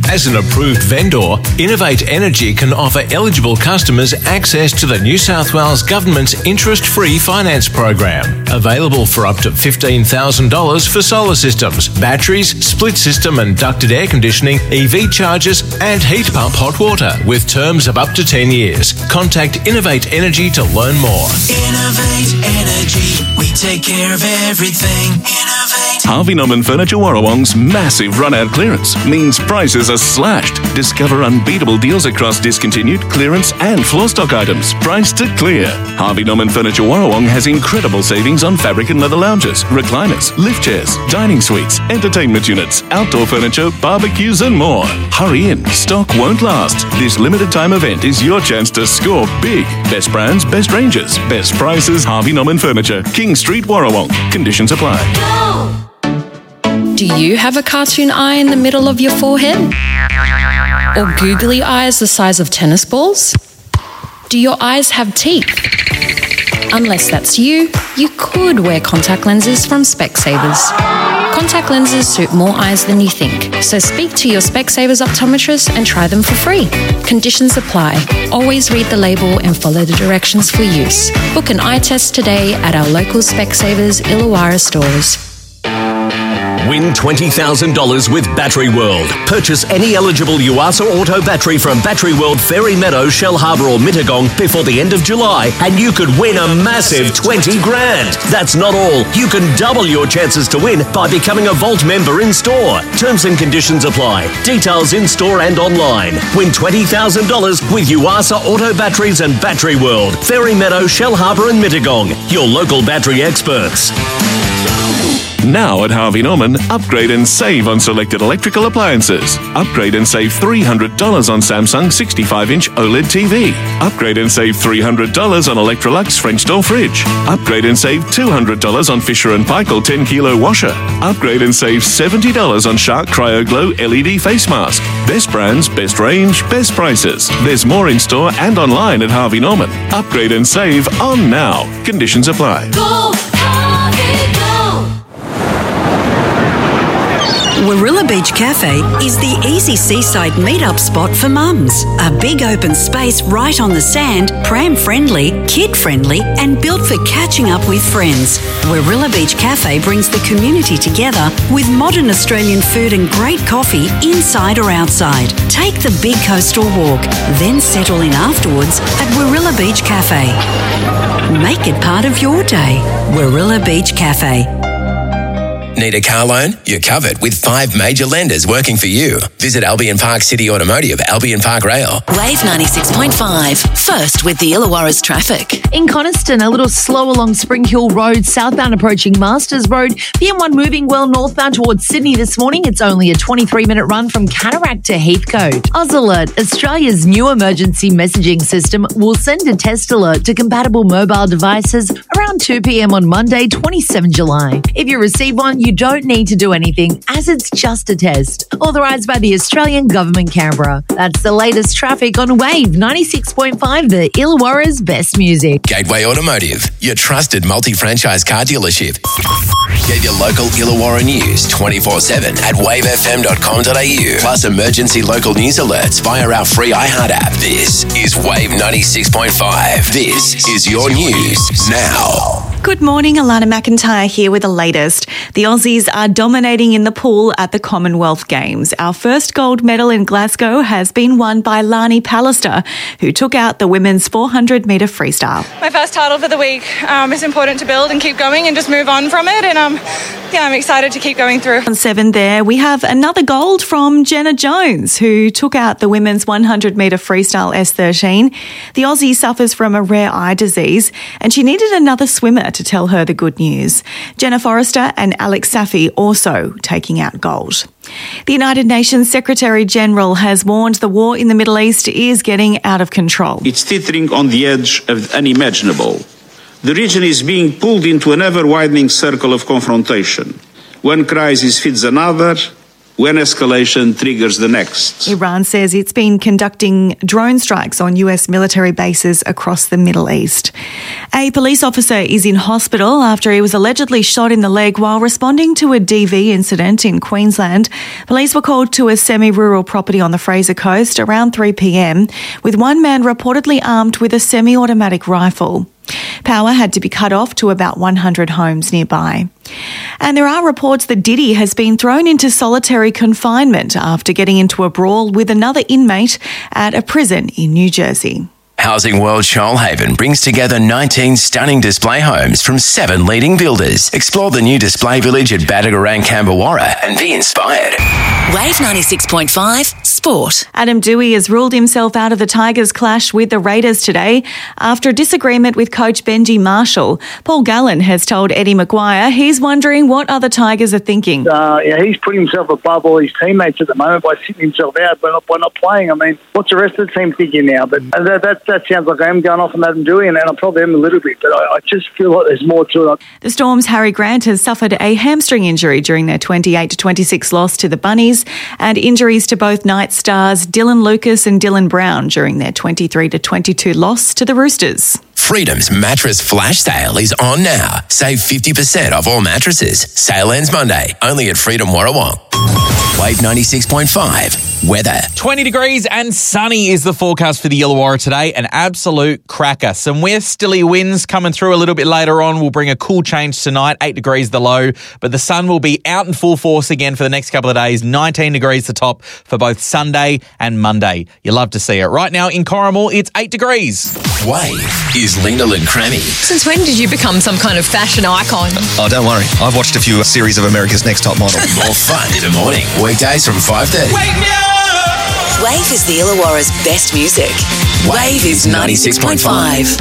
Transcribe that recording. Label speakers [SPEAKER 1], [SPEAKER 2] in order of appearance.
[SPEAKER 1] As an approved vendor, Innovate Energy can offer eligible customers access to the New South Wales Government's interest-free finance program, available for up to $15,000 for solar systems, batteries, split system and ducted air conditioning, EV chargers and heat pump hot water, with terms of up to 10 years. Contact Innovate Energy to learn more.
[SPEAKER 2] Innovate Energy, we take care of everything. Innovate.
[SPEAKER 3] Harvey Norman Furniture Warrawong's massive run-out clearance means prices are slashed. Discover unbeatable deals across discontinued, clearance and floor stock items, priced to clear. Harvey Norman Furniture Warrawong has incredible savings on fabric and leather lounges, recliners, lift chairs, dining suites, entertainment units, outdoor furniture, barbecues and more. Hurry in, stock won't last. This limited time event is your chance to score big. Best brands, best ranges, best prices, Harvey Norman Furniture, King Street, Warrawong. Conditions apply.
[SPEAKER 4] Do you have a cartoon eye in the middle of your forehead? Or googly eyes the size of tennis balls? Do your eyes have teeth? Unless that's you could wear contact lenses from Specsavers. Contact lenses suit more eyes than you think, so speak to your Specsavers optometrist and try them for free. Conditions apply. Always read the label and follow the directions for use. Book an eye test today at our local Specsavers Illawarra stores.
[SPEAKER 5] Win $20,000 with Battery World. Purchase any eligible Yuasa Auto battery from Battery World, Fairy Meadow, Shell Harbour or Mittagong before the end of July and you could win a massive 20 grand. That's not all. You can double your chances to win by becoming a Vault member in store. Terms and conditions apply. Details in store and online. Win $20,000 with Yuasa Auto batteries and Battery World, Fairy Meadow, Shell Harbour and Mittagong. Your local battery experts.
[SPEAKER 3] Now at Harvey Norman, upgrade and save on selected electrical appliances. Upgrade and save $300 on Samsung 65-inch OLED TV. Upgrade and save $300 on Electrolux French door fridge. Upgrade and save $200 on Fisher & Paykel 10-kilo washer. Upgrade and save $70 on Shark Cryo Glow LED face mask. Best brands, best range, best prices. There's more in store and online at Harvey Norman. Upgrade and save on now. Conditions apply.
[SPEAKER 6] Go, Harvey, go! Warilla Beach Cafe is the easy seaside meet-up spot for mums. A big open space right on the sand, pram-friendly, kid-friendly and built for catching up with friends. Warilla Beach Cafe brings the community together with modern Australian food and great coffee inside or outside. Take the big coastal walk, then settle in afterwards at Warilla Beach Cafe. Make it part of your day. Warilla Beach Cafe.
[SPEAKER 7] Need a car loan? You're covered with 5 major lenders working for you. Visit Albion Park City Automotive, Albion Park Rail.
[SPEAKER 8] Wave 96.5. First with the Illawarra's traffic.
[SPEAKER 9] In Coniston, a little slow along Spring Hill Road, southbound approaching Masters Road. The M1 moving well northbound towards Sydney this morning. It's only a 23-minute run from Cataract to Heathcote. AusAlert, Australia's new emergency messaging system, will send a test alert to compatible mobile devices around 2 p.m. on Monday, 27 July. If you receive one, you don't need to do anything, as it's just a test. Authorised by the Australian Government, Canberra. That's the latest traffic on Wave 96.5, the Illawarra's best music.
[SPEAKER 7] Gateway Automotive, your trusted multi-franchise car dealership. Get your local Illawarra news 24/7 at wavefm.com.au. Plus emergency local news alerts via our free iHeart app. This is Wave 96.5. This is your news now.
[SPEAKER 10] Good morning, Alana McIntyre here with the latest. The Aussies are dominating in the pool at the Commonwealth Games. Our first gold medal in Glasgow has been won by Lani Pallister, who took out the women's 400-metre freestyle.
[SPEAKER 11] My first title for the week. It's important to build and keep going and just move on from it. And I'm excited to keep going through.
[SPEAKER 10] On 7 there, we have another gold from Jenna Jones, who took out the women's 100-metre freestyle S13. The Aussie suffers from a rare eye disease, and she needed another swimmer to tell her the good news. Jenna Forrester and Alex Safi also taking out gold. The United Nations Secretary-General has warned the war in the Middle East is getting out of control.
[SPEAKER 12] It's teetering on the edge of the unimaginable. The region is being pulled into an ever-widening circle of confrontation. One crisis feeds another, when escalation triggers the next.
[SPEAKER 10] Iran says it's been conducting drone strikes on US military bases across the Middle East. A police officer is in hospital after he was allegedly shot in the leg while responding to a DV incident in Queensland. Police were called to a semi-rural property on the Fraser Coast around 3 p.m, with one man reportedly armed with a semi-automatic rifle. Power had to be cut off to about 100 homes nearby. And there are reports that Diddy has been thrown into solitary confinement after getting into a brawl with another inmate at a prison in New Jersey.
[SPEAKER 7] Housing World Shoalhaven brings together 19 stunning display homes from 7 leading builders. Explore the new display village at Badagarang, Cambawarra and be inspired.
[SPEAKER 8] Wave 96.5 Sport.
[SPEAKER 10] Adam Dewey has ruled himself out of the Tigers' clash with the Raiders today after a disagreement with coach Benji Marshall. Paul Gallen has told Eddie McGuire he's wondering what other Tigers are thinking.
[SPEAKER 13] He's putting himself above all his teammates at the moment by sitting himself out by not playing. I mean, what's the rest of the team thinking now? But that sounds like I am going off on Adam Dewey, and I probably am a little bit, but I just feel like there's more to it.
[SPEAKER 10] The Storm's Harry Grant has suffered a hamstring injury during their 28-26 loss to the Bunnies, and injuries to both Knights stars Dylan Lucas and Dylan Brown during their 23-22 loss to the Roosters.
[SPEAKER 7] Freedom's mattress flash sale is on now. Save 50% off all mattresses. Sale ends Monday, only at Freedom Warrawong. Wave 96.5 weather.
[SPEAKER 14] 20 degrees and sunny is the forecast for the Illawarra today. An absolute cracker. Some westerly winds coming through a little bit later on will bring a cool change tonight. 8 degrees the low, but the sun will be out in full force again for the next couple of days. 19 degrees the top for both Sunday and Monday. You love to see it. Right now in Corrimal, it's 8 degrees.
[SPEAKER 7] Wave is Linda Crammy.
[SPEAKER 15] Since when did you become some kind of fashion icon?
[SPEAKER 16] Oh, don't worry. I've watched a few series of America's Next Top Model.
[SPEAKER 7] More fun in the morning. Weekdays from 5:30.
[SPEAKER 8] Wake me up! Wave is the Illawarra's best music. Wave is 96.5.